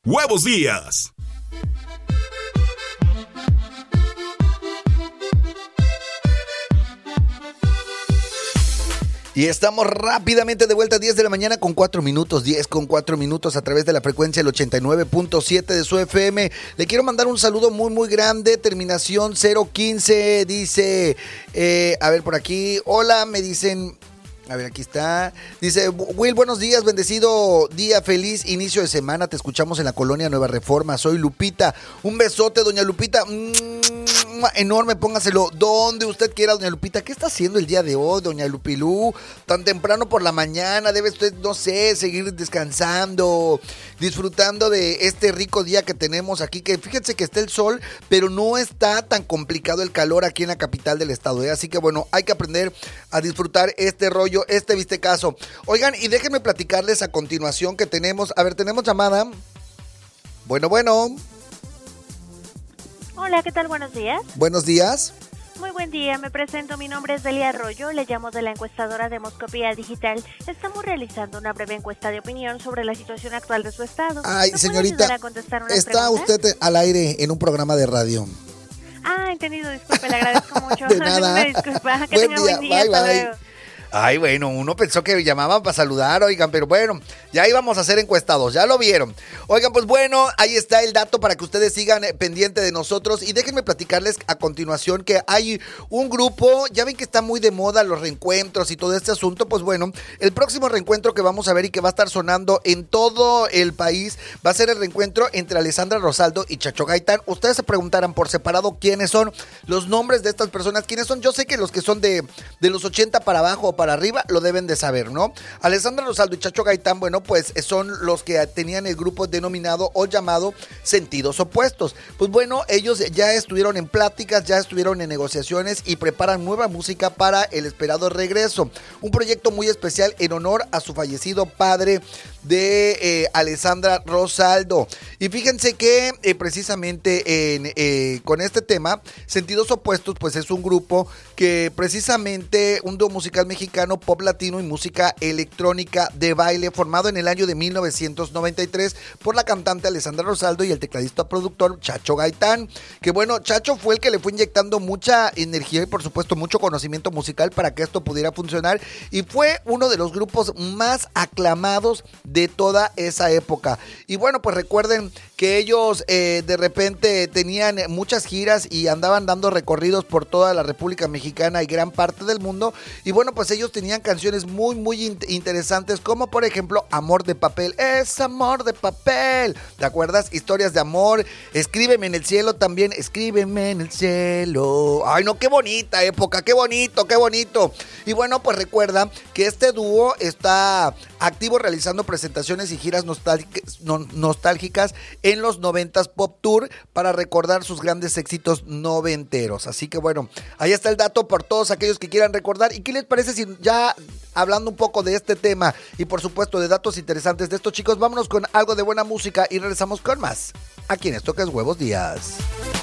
Huevos Díaz. Y estamos rápidamente de vuelta a 10 de la mañana con 4 minutos, 10 con 4 minutos a través de la frecuencia del 89.7 de su FM. Le quiero mandar un saludo muy, muy grande, terminación 015, dice, a ver por aquí, hola, me dicen... A ver, aquí está. Dice, Will, buenos días, bendecido día, feliz inicio de semana. Te escuchamos en la colonia Nueva Reforma. Soy Lupita. Un besote, doña Lupita. Enorme, póngaselo donde usted quiera, doña Lupita. ¿Qué está haciendo el día de hoy, doña Lupilú? Tan temprano por la mañana. Debe usted, no sé, seguir descansando, disfrutando de este rico día que tenemos aquí. Que fíjense que está el sol, pero no está tan complicado el calor aquí en la capital del estado, ¿eh? Así que bueno, hay que aprender a disfrutar este rollo, este vistecaso. Oigan, y déjenme platicarles a continuación que tenemos, a ver, tenemos llamada. Bueno. Hola, ¿qué tal? Buenos días. Buenos días. Muy buen día, me presento, mi nombre es Delia Arroyo, le llamo de la encuestadora Demoscopía Digital. Estamos realizando una breve encuesta de opinión sobre la situación actual de su estado. Ay, ¿Me señorita, puede ayudar a contestar unas está preguntas? usted al aire en un programa de radio. Ah, entendido, disculpe, le agradezco mucho. De nada. Me disculpa, que Buen tenga día, buen día, bye, hasta bye. luego. Ay, bueno, uno pensó que llamaban para saludar, oigan, pero bueno, ya íbamos a ser encuestados, ya lo vieron. Oigan, pues bueno, ahí está el dato para que ustedes sigan pendiente de nosotros y déjenme platicarles a continuación que hay un grupo, ya ven que está muy de moda los reencuentros y todo este asunto, pues bueno, el próximo reencuentro que vamos a ver y que va a estar sonando en todo el país va a ser el reencuentro entre Alessandra Rosaldo y Chacho Gaitán. Ustedes se preguntarán por separado quiénes son los nombres de estas personas, quiénes son. Yo sé que los que son de los 80 para abajo para arriba lo deben de saber, ¿no? Alessandra Rosaldo y Chacho Gaitán, bueno, pues son los que tenían el grupo denominado o llamado Sentidos Opuestos. Pues bueno, ellos ya estuvieron en pláticas, ya estuvieron en negociaciones y preparan nueva música para el esperado regreso. Un proyecto muy especial en honor a su fallecido padre de Alessandra Rosaldo. Y fíjense que precisamente con este tema, Sentidos Opuestos, pues es un grupo que precisamente un dúo musical mexicano, pop latino y música electrónica de baile, formado en el año de 1993 por la cantante Alessandra Rosaldo y el tecladista productor Chacho Gaitán. Que bueno, Chacho fue el que le fue inyectando mucha energía y por supuesto mucho conocimiento musical para que esto pudiera funcionar y fue uno de los grupos más aclamados de toda esa época. Y bueno, pues recuerden que ellos de repente tenían muchas giras y andaban dando recorridos por toda la República Mexicana y gran parte del mundo. Y bueno, pues ellos tenían canciones muy, muy interesantes, como por ejemplo Amor de Papel. Es amor de papel. ¿Te acuerdas? Historias de amor. Escríbeme en el cielo también. Escríbeme en el cielo. Ay, no, qué bonita época. Qué bonito, qué bonito. Y bueno, pues recuerda que este dúo está activo realizando presentaciones y giras nostálgicas en los 90s Pop Tour para recordar sus grandes éxitos noventeros. Así que bueno, ahí está el dato por todos aquellos que quieran recordar. ¿Y qué les parece si ya hablando un poco de este tema y por supuesto de datos interesantes de estos chicos, vámonos con algo de buena música y regresamos con más aquí en Esto que es Huevos Díaz?